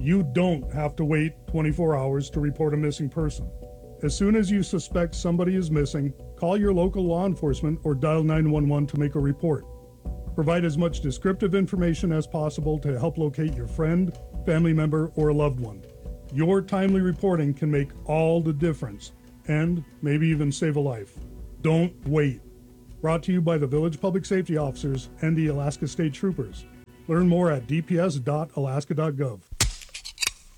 You don't have to wait 24 hours to report a missing person. As soon as you suspect somebody is missing, call your local law enforcement or dial 911 to make a report. Provide as much descriptive information as possible to help locate your friend, family member, or a loved one. Your timely reporting can make all the difference and maybe even save a life. Don't wait. Brought to you by the Village Public Safety Officers and the Alaska State Troopers. Learn more at dps.alaska.gov.